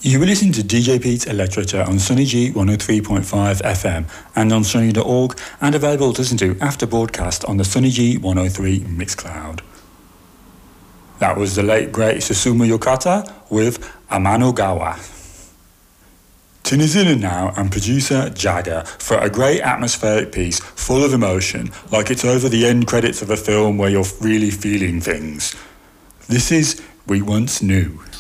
You were listening to DJ Pete's Electrocha on Sunny G 103.5 FM and on sunny.org, and available to listen to after broadcast on the Sunny G 103 Mixcloud. That was the late great Susumu Yokata with Amanogawa. Tunisian now and producer Jagger for a great atmospheric piece full of emotion, like it's over the end credits of a film where you're really feeling things. This is We Once Knew.